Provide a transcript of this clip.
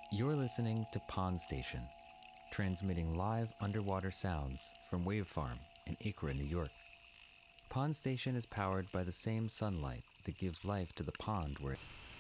You're listening to Pond Station, transmitting live underwater sounds from Wave Farm in Acra, New York. Pond Station is powered by the same sunlight that gives life to the pond where